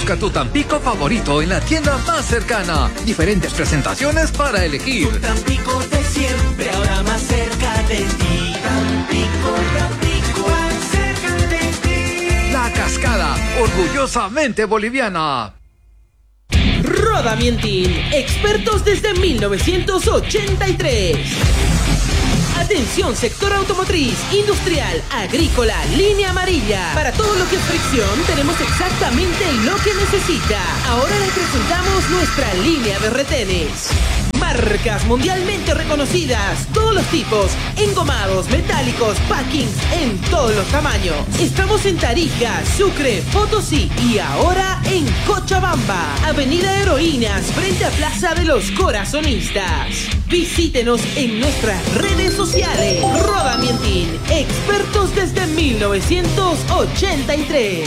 Busca tu Tampico favorito en la tienda más cercana. Diferentes presentaciones para elegir. Tu Tampico de siempre, ahora más cerca de ti. Tampico, Tampico, más cerca de ti. La Cascada, orgullosamente boliviana. Roda Mientin, expertos desde 1983. Atención, sector automotriz, industrial, agrícola, línea amarilla. Para todo lo que es fricción, tenemos exactamente lo que necesita. Ahora le presentamos nuestra línea de retenes. Marcas mundialmente reconocidas, todos los tipos, engomados, metálicos, packings, en todos los tamaños. Estamos en Tarija, Sucre, Potosí y ahora en Cochabamba. Avenida Heroínas, frente a Plaza de los Corazonistas. Visítenos en nuestras redes sociales. Roda Mientin, expertos desde 1983.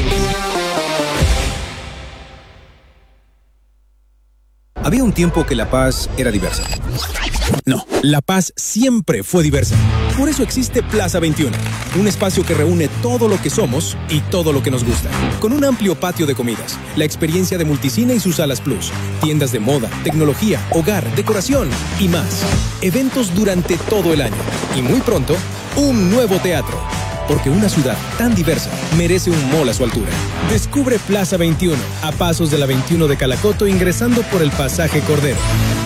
Había un tiempo que La Paz era diversa. No, La Paz siempre fue diversa. Por eso existe Plaza 21, un espacio que reúne todo lo que somos y todo lo que nos gusta. Con un amplio patio de comidas, la experiencia de Multicine y sus salas plus, tiendas de moda, tecnología, hogar, decoración y más. Eventos durante todo el año. Y muy pronto, un nuevo teatro. Porque una ciudad tan diversa merece un mall a su altura. Descubre Plaza 21, a pasos de la 21 de Calacoto, ingresando por el pasaje Cordero.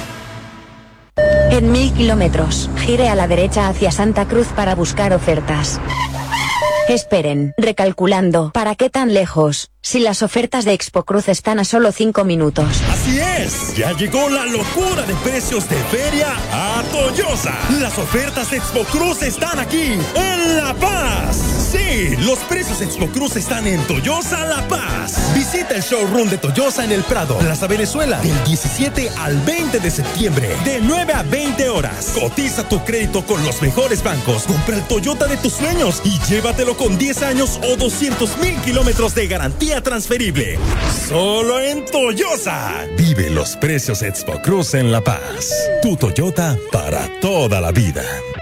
En 1000 kilómetros, gire a la derecha hacia Santa Cruz para buscar ofertas. Esperen, recalculando, ¿para qué tan lejos? Si las ofertas de Expo Cruz están a solo 5 minutos. Así es, ya llegó la locura de precios de feria a Toyosa. Las ofertas de Expo Cruz están aquí, en La Paz. Sí, los precios de Expo Cruz están en Toyosa La Paz. Visita el showroom de Toyosa en el Prado, Plaza Venezuela, del 17 al 20 de septiembre, de 9 a 20 horas. Cotiza tu crédito con los mejores bancos. Compra el Toyota de tus sueños y llévatelo con 10 años o 200,000 kilómetros de garantía transferible. Solo en Toyosa. Vive los precios Expo Cruz en La Paz. Tu Toyota para toda la vida.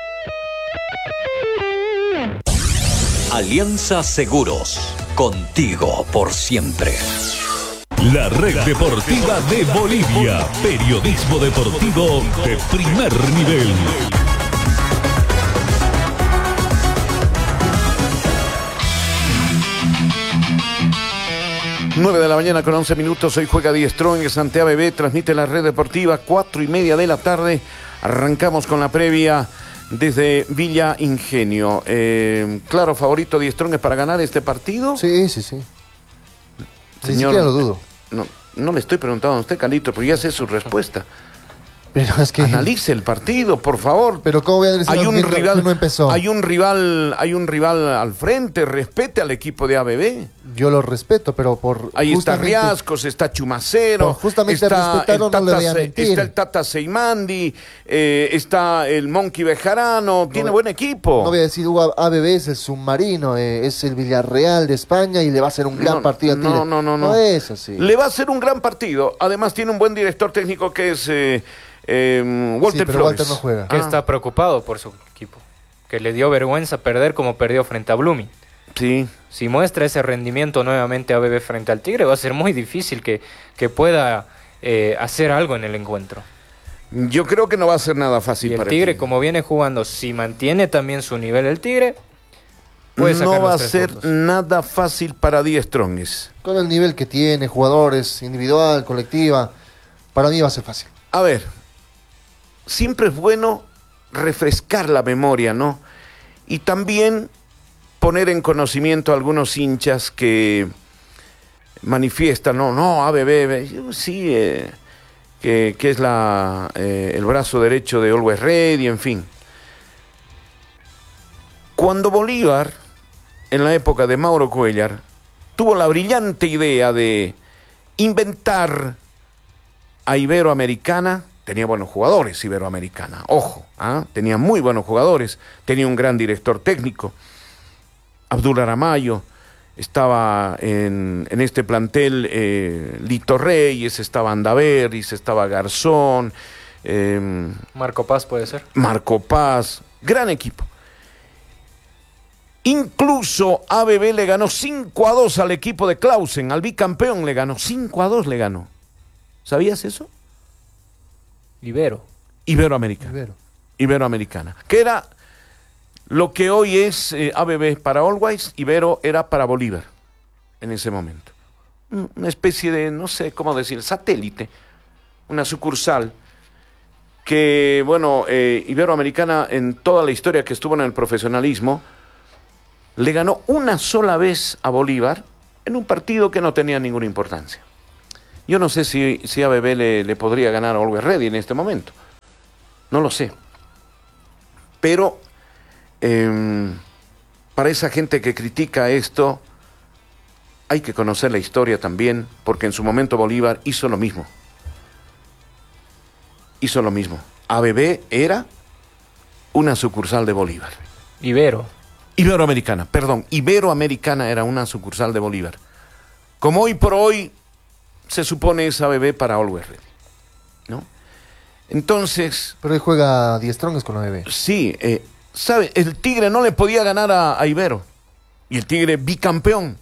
Alianza Seguros, contigo por siempre. La Red Deportiva de Bolivia, periodismo deportivo de primer nivel. 9 de la mañana con 11 minutos. Hoy juega Die Strong, Ante ABB, transmite la Red Deportiva, 4:30 de la tarde. Arrancamos con la previa desde Villa Ingenio. Claro, favorito Die Strong para ganar este partido. Sí. Señor, Ni siquiera lo dudo. No le estoy preguntando a usted, Carlito, pero ya sé su respuesta. Pero es que analice el partido, por favor. Pero cómo voy a decir hay un rival, no empezó. Hay un rival al frente, respete al equipo de ABB. Yo lo respeto, pero por ahí está Riascos, está Chumacero, justamente respetarlo no le voy a mentir. Está el Tata Seimandi, está el Monkey Bejarano, tiene buen equipo. No voy a decir ABB es el submarino, es el Villarreal de España y le va a hacer un gran partido a Tigre. No es así. Le va a hacer un gran partido. Además tiene un buen director técnico que es Walter Flores. Walter no juega. Que está preocupado por su equipo, que le dio vergüenza perder como perdió frente a Blooming. Sí. Si muestra ese rendimiento nuevamente a ABB frente al Tigre, va a ser muy difícil que pueda hacer algo en el encuentro. Yo creo que no va a ser nada fácil y para el Tigre, como viene jugando, si mantiene también su nivel el Tigre, puede sacar no va a los 3 ser puntos. nada fácil para Die Stronges. Con el nivel que tiene, jugadores, individual, colectiva, para mí va a ser fácil. A ver, siempre es bueno refrescar la memoria, ¿no? Y también poner en conocimiento a algunos hinchas que manifiestan, ABB, sí, que es el brazo derecho de Always Ready, en fin. Cuando Bolívar, en la época de Mauro Cuéllar, tuvo la brillante idea de inventar a Iberoamericana, tenía buenos jugadores Iberoamericana, ojo, tenía muy buenos jugadores, tenía un gran director técnico, Abdul Aramayo, estaba en este plantel Lito Reyes, estaba Andaveris, estaba Garzón, Marco Paz puede ser. Marco Paz, gran equipo. Incluso ABB le ganó 5-2 al equipo de Clausen, al bicampeón le ganó, 5-2 le ganó. ¿Sabías eso? Iberoamericana, que era lo que hoy es ABB para Always, Ibero era para Bolívar en ese momento. Una especie de, no sé cómo decir, satélite, una sucursal que, bueno, Iberoamericana en toda la historia que estuvo en el profesionalismo, le ganó una sola vez a Bolívar en un partido que no tenía ninguna importancia. Yo no sé si ABB le podría ganar a Always Ready en este momento. No lo sé. Pero para esa gente que critica esto, hay que conocer la historia también, porque en su momento Bolívar hizo lo mismo. ABB era una sucursal de Bolívar. Iberoamericana era una sucursal de Bolívar. Como hoy por hoy se supone es ABB para Always Ready, ¿no? Entonces... Pero él juega 10 Strongest con ABB. Sí, ¿sabe? El Tigre no le podía ganar a Ibero. Y el Tigre bicampeón.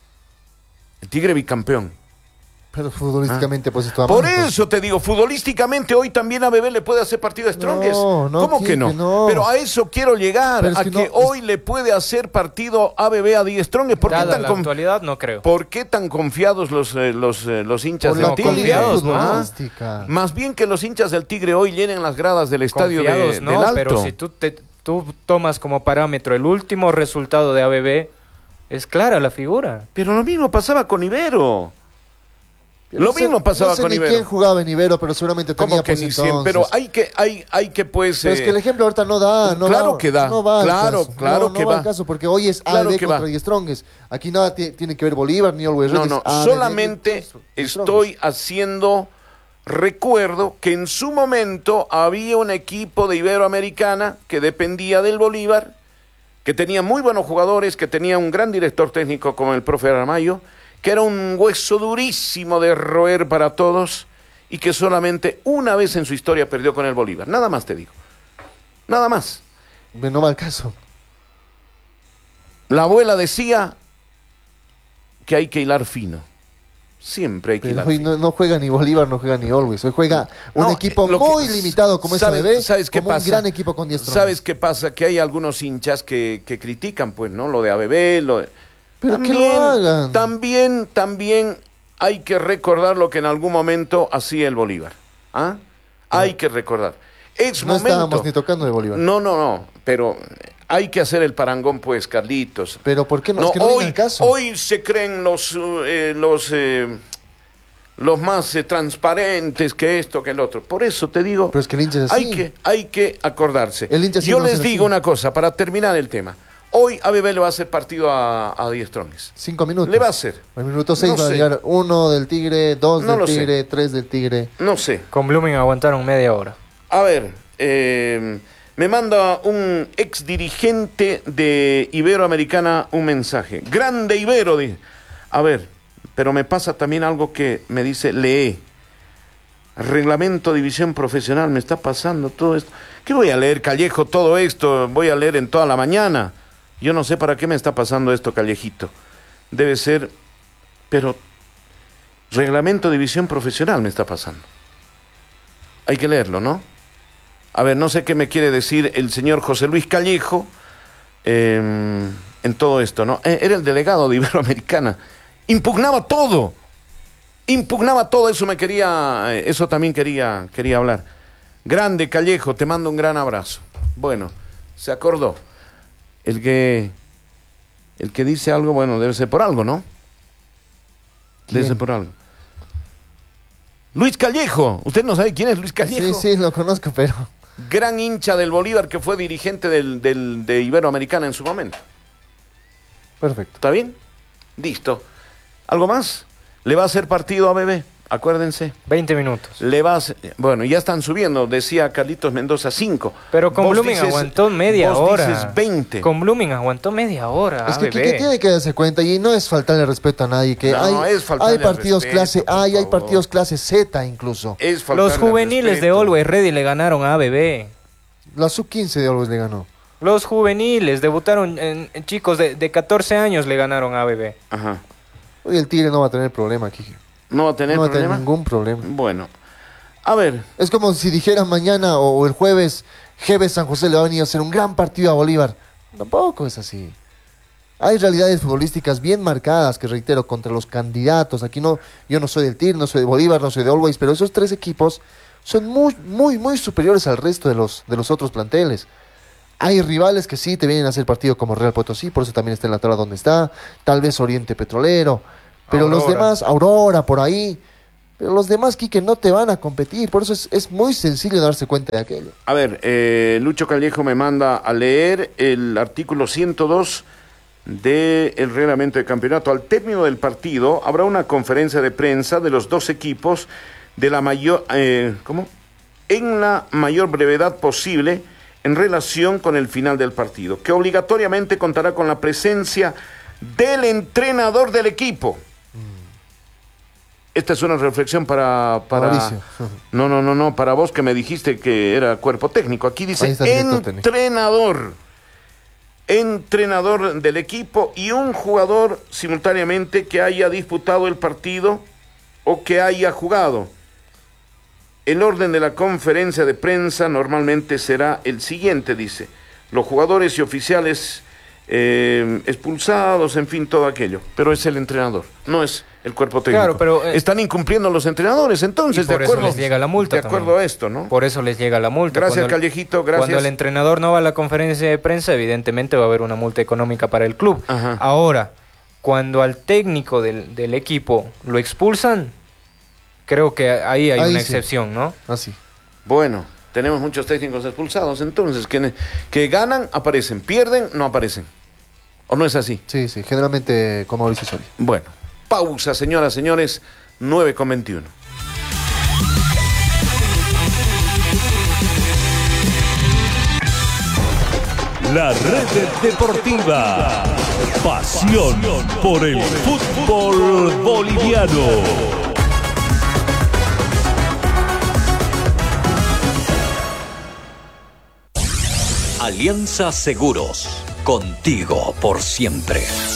Pero futbolísticamente pues esto por eso te digo, futbolísticamente hoy también ABB le puede hacer partido a Strongest. ¿Cómo que no? Pero a eso quiero llegar, a que hoy le puede hacer partido ABB a Die Strongest. ¿Por qué tan la actualidad no creo? ¿Por qué tan confiados los hinchas del Tigre? Más bien que los hinchas del Tigre hoy llenen las gradas del estadio del Alto. Pero si tú tomas como parámetro el último resultado de ABB, es clara la figura. Pero lo mismo pasaba con Ibero. Lo mismo pasaba con Ibero. No sé ni quién jugaba en Ibero, pero seguramente tenía pues entonces. Pero hay que pues... Pero es que el ejemplo ahorita no da. Claro que da. No va claro que va al caso, porque hoy es ABB contra Die Strongest. Aquí nada tiene que ver Bolívar ni Always Ready. No, solamente estoy haciendo recuerdo que en su momento había un equipo de Iberoamericana que dependía del Bolívar, que tenía muy buenos jugadores, que tenía un gran director técnico como el profe Aramayo, que era un hueso durísimo de roer para todos y que solamente una vez en su historia perdió con el Bolívar. Nada más te digo. Nada más. No va al caso. La abuela decía que hay que hilar fino. Siempre hay que hilar fino. No juega ni Bolívar, no juega ni Always. Hoy juega un equipo muy limitado como es ABB, ¿sabes qué pasa? Un gran equipo con 10 Strongest. ¿Sabes qué pasa? Que hay algunos hinchas que critican, pues, ¿no? Lo de ABB, pero también, que lo hagan. También hay que recordar lo que en algún momento hacía el Bolívar. ¿Ah? Hay que recordar. Estábamos ni tocando de Bolívar. No, pero hay que hacer el parangón, pues, Carlitos. Pero ¿por qué no? Es que no viene el caso. Hoy se creen los más transparentes que esto, que el otro. Por eso te digo, pero es que el hincha es así. Hay que acordarse. Yo les digo una cosa, para terminar el tema. Hoy ABB le va a hacer partido a Die Strongest. 5 minutos. Le va a hacer. Al minuto 6 va a llegar 1 del Tigre, 2 del Tigre, 3 del Tigre. No sé. Con Blooming aguantaron media hora. A ver, me manda un ex dirigente de Iberoamericana un mensaje. Grande Ibero, dice. A ver, pero me pasa también algo que me dice, lee. Reglamento, división profesional, me está pasando todo esto. ¿Qué voy a leer, Callejo, todo esto? Voy a leer en toda la mañana. Yo no sé para qué me está pasando esto, Callejito. Debe ser, pero reglamento, división profesional me está pasando. Hay que leerlo, ¿no? A ver, no sé qué me quiere decir el señor José Luis Callejo en todo esto, ¿no? Era el delegado de Iberoamericana. Impugnaba todo, eso también quería hablar. Grande Callejo, te mando un gran abrazo. Bueno, se acordó. El que dice algo, bueno, debe ser por algo, ¿no? Debe ser por algo. Luis Callejo, usted no sabe quién es Luis Callejo. Sí, lo conozco, pero... Gran hincha del Bolívar que fue dirigente de Iberoamericana en su momento. Perfecto. ¿Está bien? Listo. ¿Algo más? ¿Le va a hacer partido a ABB? Acuérdense. 20 minutos. Bueno, ya están subiendo, decía Carlitos Mendoza, 5. Pero con Blooming aguantó media hora. Dices 20. Con Blooming aguantó media hora. Es que tiene que darse cuenta, y no es faltarle respeto a nadie, que hay partidos clase A y hay partidos clase Z incluso. Los juveniles de Always Ready le ganaron a ABB. La sub-15 de Always le ganó. Los juveniles debutaron en chicos de 14 años, le ganaron a ABB. Ajá. Hoy el Tigre no va a tener problema aquí. ¿No va a tener problema? No va a tener ningún problema. Bueno, a ver. Es como si dijeran mañana o el jueves, GB San José le va a venir a hacer un gran partido a Bolívar. Tampoco es así. Hay realidades futbolísticas bien marcadas, que reitero, contra los candidatos. Aquí no, yo no soy del Tigre, no soy de Bolívar, no soy de Always, pero esos tres equipos son muy superiores al resto de los otros planteles. Hay rivales que sí te vienen a hacer partido como Real Potosí, por eso también está en la tabla donde está, tal vez Oriente Petrolero, pero Aurora. los demás, Aurora por ahí, pero los demás, Quique, no te van a competir, por eso es muy sencillo darse cuenta de aquello. A ver, Lucho Callejo me manda a leer el artículo 102 del reglamento de campeonato. Al término del partido habrá una conferencia de prensa de los dos equipos de la mayor, en la mayor brevedad posible en relación con el final del partido, que obligatoriamente contará con la presencia del entrenador del equipo. Esta es una reflexión para Mauricio. No, para vos que me dijiste que era cuerpo técnico. Aquí dice entrenador del equipo y un jugador simultáneamente que haya disputado el partido o que haya jugado. El orden de la conferencia de prensa normalmente será el siguiente, dice. Los jugadores y oficiales expulsados, en fin, todo aquello. Pero es el entrenador, no es el cuerpo técnico. Claro, pero están incumpliendo los entrenadores, entonces, y por de acuerdo. eso les llega la multa. De acuerdo a esto, ¿no? Por eso les llega la multa. Gracias, Callejito, gracias. Cuando el entrenador no va a la conferencia de prensa, evidentemente va a haber una multa económica para el club. Ajá. Ahora, cuando al técnico del equipo lo expulsan, creo que ahí hay una excepción, ¿no? Así. Bueno, tenemos muchos técnicos expulsados, entonces, que ganan, aparecen, pierden, no aparecen. ¿O no es así? Sí, generalmente como Mauricio Soria. Bueno, pausa, señoras, señores, 9:21. La Red Deportiva. Pasión por el fútbol boliviano. Alianza Seguros, contigo por siempre.